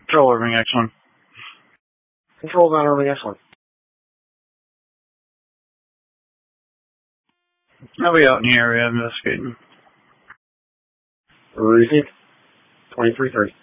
Control Irving X1. Control on Irving X1. I'll be out in the area investigating. Received. 2330.